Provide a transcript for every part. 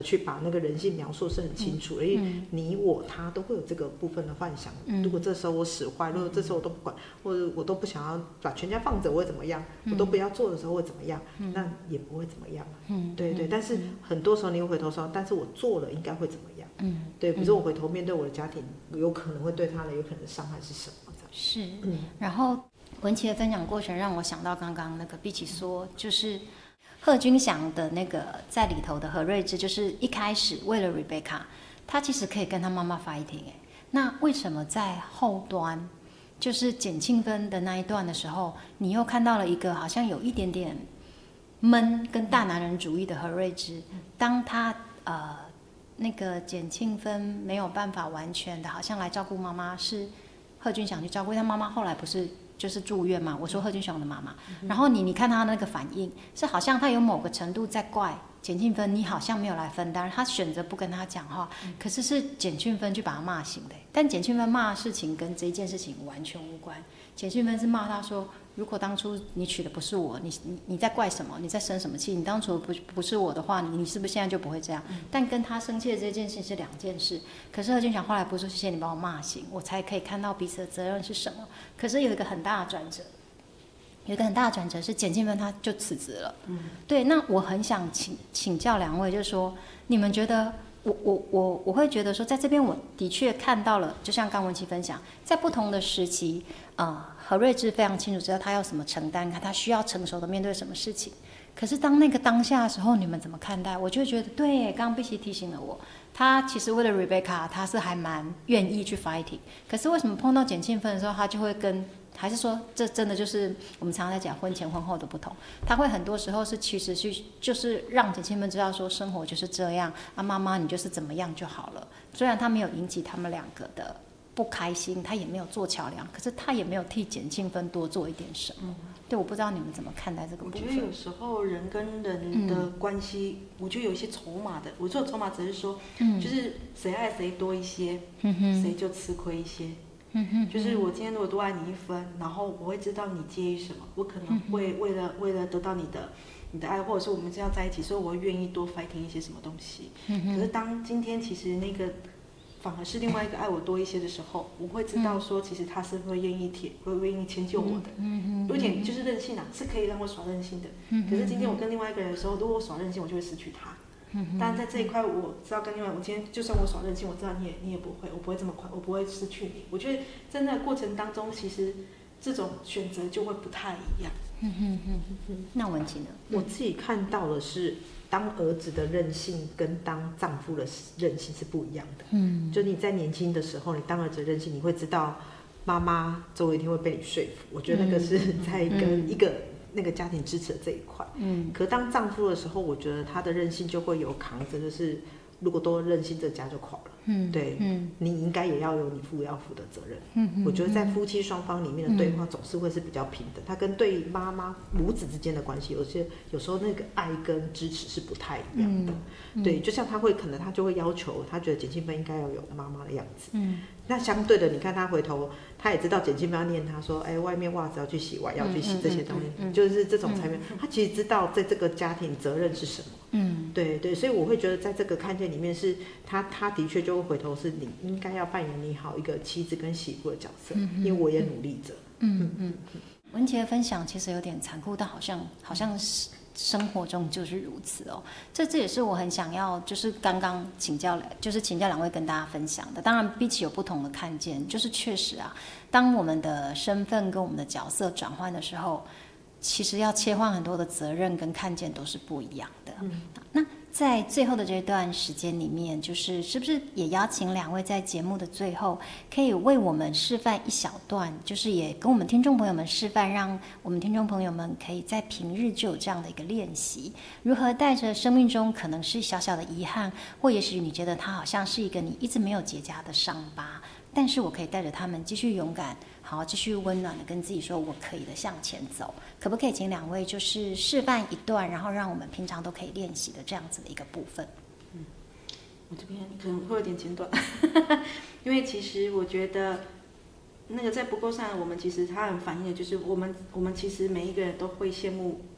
去把那个人性描述是很清楚的，因为你我他都会有这个部分的幻想。如果这时候我使坏，如果这时候我都不管，或者我都不想要把全家放着，我会怎么样？我都不要做的时候会怎么样？那也不会怎么样。对对。但是很多时候你会回头说，但是我做了应该会怎么样？对，比如说我回头面对我的家庭，有可能会对他的有可能伤害是什么？ 是。然后文琪的分享过程让我想到刚刚那个毕奇说，就是贺军翔的那个在里头的何瑞芝，就是一开始为了 Rebecca， 他其实可以跟他妈妈 fighting 那为什么在后端，就是简庆芬的那一段的时候，你又看到了一个好像有一点点闷跟大男人主义的何瑞芝，当他那个简庆芬没有办法完全的，好像来照顾妈妈，是贺军翔去照顾他妈妈，后来不是就是住院嘛？我说贺军翔的妈妈，然后你看他那个反应，是好像他有某个程度在怪简庆芬，你好像没有来分担，他选择不跟他讲话，可是是简庆芬去把他骂醒的。但简庆芬骂的事情跟这一件事情完全无关，简庆芬是骂他说，如果当初你娶的不是我，你在怪什么？你在生什么气？你当初不是我的话，你是不是现在就不会这样？但跟他生气的这件事情是两件事。可是贺军翔后来不是说谢谢你把我骂醒，我才可以看到彼此的责任是什么。可是有一个很大的转折，是简庆芬他就辞职了。对，那我很想请教两位，就是说你们觉得？我会觉得说，在这边我的确看到了，就像刚文琪分享，在不同的时期，何瑞芝非常清楚知道他要什么承担，他需要成熟的面对什么事情。可是当那个当下的时候，你们怎么看待？我就觉得，对，刚刚碧琪提醒了我，他其实为了 Rebecca， 他是还蛮愿意去 fighting。可是为什么碰到简庆芬的时候，他就会跟？还是说，这真的就是我们常常在讲婚前婚后的不同？他会很多时候是其实就是让简庆芬知道说，生活就是这样啊，妈妈你就是怎么样就好了。虽然他没有引起他们两个的不开心，他也没有做桥梁，可是他也没有替简庆芬多做一点什么。对，我不知道你们怎么看待这个部分。 我觉得有时候人跟人的关系，我觉得有一些筹码的。我说的筹码只是说，就是谁爱谁多一些，谁就吃亏一些。就是我今天如果多爱你一分，然后我会知道你介意什么，我可能会为了得到你的爱，或者是我们这样在一起，所以我会愿意多 fighting 一些什么东西。可是当今天其实那个反而是另外一个爱我多一些的时候，我会知道说，其实他是会愿意迁就我的，有点就是任性啊，是可以让我耍任性的。可是今天我跟另外一个人的时候，如果我耍任性，我就会失去他。但在这一块，我知道跟另外，我今天就算我耍任性，我知道你也不会，我不会这么快，我不会失去你。我觉得在那个过程当中，其实这种选择就会不太一样。 那文琪呢？ 我自己看到的是，当儿子的任性跟当丈夫的任性是不一样的。就你在年轻的时候，你当儿子的任性，你会知道妈妈总有一天会被你说服。我觉得那个是在跟一个那个家庭支持的这一块。可当丈夫的时候，我觉得他的任性就会有扛着，就是如果都任性，这家就垮了。对，你应该也要有你要负的责任。我觉得在夫妻双方里面的对话总是会是比较平等，他跟对妈妈母子之间的关系，有时候那个爱跟支持是不太一样的。对，就像可能他就会要求，他觉得简庆芬应该要有妈妈的样子。那相对的，你看他回头，他也知道简庆芬要念他说，外面袜子要去洗碗，要去洗这些东西，就是这种层面，他其实知道在这个家庭责任是什么。对对，所以我会觉得在这个看见里面是他的确就会回头是你应该要扮演你好一个妻子跟媳妇的角色，因为我也努力着。 文琪的分享其实有点残酷，但好像是生活中就是如此哦。这也是我很想要，就是刚刚请教两位跟大家分享的。当然，比起有不同的看见，就是确实啊，当我们的身份跟我们的角色转换的时候，其实要切换很多的责任跟看见都是不一样的。那在最后的这段时间里面，是不是也邀请两位在节目的最后，可以为我们示范一小段，就是也跟我们听众朋友们示范，让我们听众朋友们可以在平日就有这样的一个练习，如何带着生命中可能是小小的遗憾，或也许你觉得它好像是一个你一直没有结痂的伤疤，但是我可以带着他们继续勇敢，好，继续温暖的跟自己说，我可以的向前走。可不可以请两位就是示范一段，然后让我们平常都可以练习的这样子的一个部分？ 我这边可能会有点简短，因为其实我觉得那个在不够上，我们其实它很反映的就是我们其实每一个人都会羡慕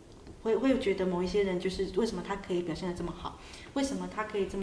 会觉得某一些人就是为什么他可以表现的这么好，为什么他可以这么